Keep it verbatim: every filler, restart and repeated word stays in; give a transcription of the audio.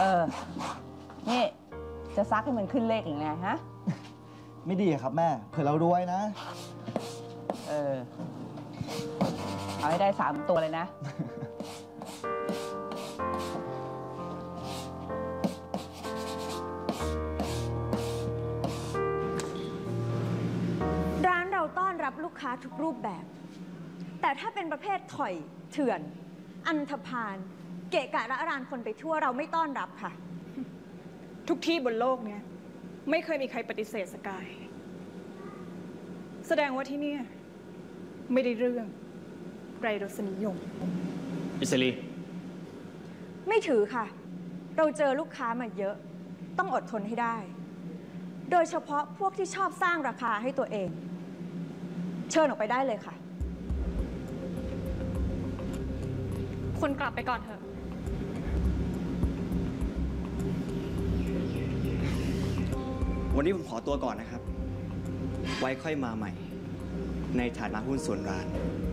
เออนี่จะซักให้มันขึ้นเลขอย่างไงฮะไม่ดีครับแม่เผื่อเรารวยนะเออเอาให้ได้สามตัวเลยนะร้านเราต้อนรับลูกค้าทุกรูปแบบแต่ถ้าเป็นประเภทถอยเถื่อนอันธพาลเกะกะระรานคนไปทั่วเราไม่ต้อนรับค่ะทุกที่บนโลกเนี้ยไม่เคยมีใครปฏิเสธสกายแสดงว่าที่นี่ไม่ได้เรื่องไรรสนิยมอิสรีไม่ถือค่ะเราเจอลูกค้ามาเยอะต้องอดทนให้ได้โดยเฉพาะพวกที่ชอบสร้างราคาให้ตัวเองเชิญออกไปได้เลยค่ะคุณกลับไปก่อนเถอะวันนี้ผมขอตัวก่อนนะครับไว้ค่อยมาใหม่ในฐานะหุ้นส่วนร้าน